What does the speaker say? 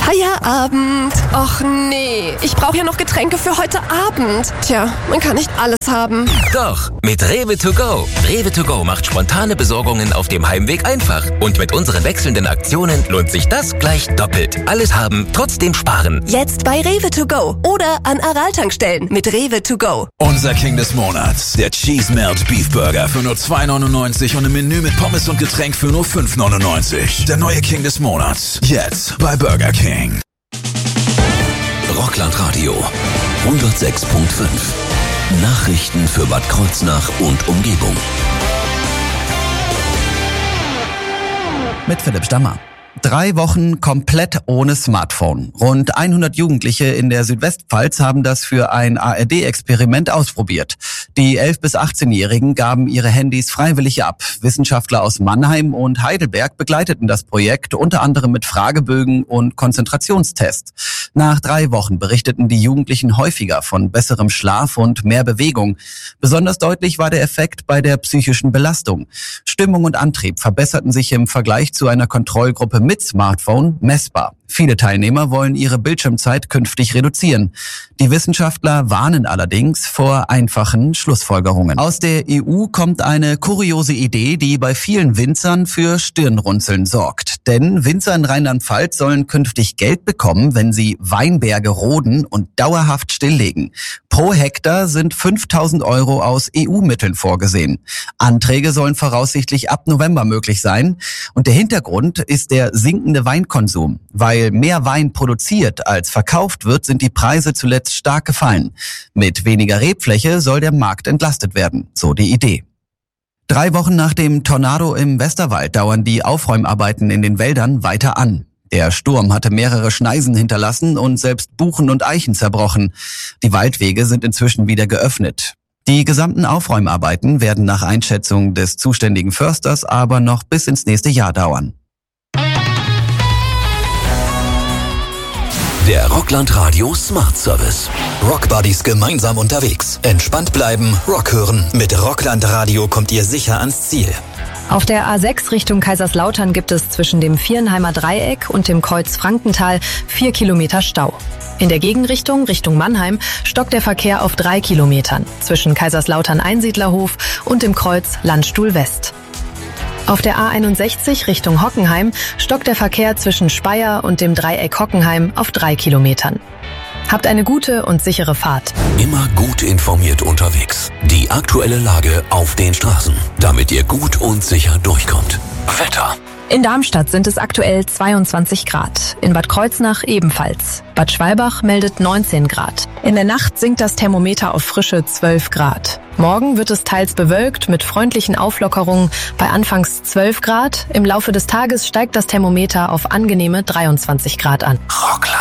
Feierabend. Och nee, ich brauche ja noch Getränke für heute Abend. Tja, man kann nicht alles haben. Doch, mit Rewe to go. Rewe to go macht spontane Besorgungen auf dem Heimweg einfach. Und mit unseren wechselnden Aktionen lohnt sich das gleich doppelt. Alles haben, trotzdem sparen. Jetzt bei Rewe to go oder an Aral-Tankstellen mit Rewe to go. Unser King des Monats, der Cheese Melt Beef Burger für nur 2,99 und ein Menü mit Pommes und Getränk für nur 5,99. Der neue King des Monats, jetzt bei Burger King. Rockland Radio 106.5. Nachrichten für Bad Kreuznach und Umgebung. Mit Philipp Stammer. 3 Wochen komplett ohne Smartphone. Rund 100 Jugendliche in der Südwestpfalz haben das für ein ARD-Experiment ausprobiert. Die 11- bis 18-Jährigen gaben ihre Handys freiwillig ab. Wissenschaftler aus Mannheim und Heidelberg begleiteten das Projekt unter anderem mit Fragebögen und Konzentrationstests. Nach 3 Wochen berichteten die Jugendlichen häufiger von besserem Schlaf und mehr Bewegung. Besonders deutlich war der Effekt bei der psychischen Belastung. Stimmung und Antrieb verbesserten sich im Vergleich zu einer Kontrollgruppe mit Smartphone messbar. Viele Teilnehmer wollen ihre Bildschirmzeit künftig reduzieren. Die Wissenschaftler warnen allerdings vor einfachen Schlussfolgerungen. Aus der EU kommt eine kuriose Idee, die bei vielen Winzern für Stirnrunzeln sorgt. Denn Winzer in Rheinland-Pfalz sollen künftig Geld bekommen, wenn sie Weinberge roden und dauerhaft stilllegen. Pro Hektar sind 5.000 € aus EU-Mitteln vorgesehen. Anträge sollen voraussichtlich ab November möglich sein. Und der Hintergrund ist der sinkende Weinkonsum. Weil mehr Wein produziert als verkauft wird, sind die Preise zuletzt stark gefallen. Mit weniger Rebfläche soll der Markt entlastet werden, so die Idee. 3 Wochen nach dem Tornado im Westerwald dauern die Aufräumarbeiten in den Wäldern weiter an. Der Sturm hatte mehrere Schneisen hinterlassen und selbst Buchen und Eichen zerbrochen. Die Waldwege sind inzwischen wieder geöffnet. Die gesamten Aufräumarbeiten werden nach Einschätzung des zuständigen Försters aber noch bis ins nächste Jahr dauern. Der Rockland Radio Smart Service. Rockbuddies gemeinsam unterwegs. Entspannt bleiben, Rock hören. Mit Rockland Radio kommt ihr sicher ans Ziel. Auf der A6 Richtung Kaiserslautern gibt es zwischen dem Vierenheimer Dreieck und dem Kreuz Frankenthal 4 Kilometer Stau. In der Gegenrichtung, Richtung Mannheim, stockt der Verkehr auf 3 Kilometern zwischen Kaiserslautern Einsiedlerhof und dem Kreuz Landstuhl West. Auf der A61 Richtung Hockenheim stockt der Verkehr zwischen Speyer und dem Dreieck Hockenheim auf 3 Kilometern. Habt eine gute und sichere Fahrt. Immer gut informiert unterwegs. Die aktuelle Lage auf den Straßen, damit ihr gut und sicher durchkommt. Wetter. In Darmstadt sind es aktuell 22 Grad, in Bad Kreuznach ebenfalls. Bad Schwalbach meldet 19 Grad. In der Nacht sinkt das Thermometer auf frische 12 Grad. Morgen wird es teils bewölkt mit freundlichen Auflockerungen bei anfangs 12 Grad. Im Laufe des Tages steigt das Thermometer auf angenehme 23 Grad an. Rockland.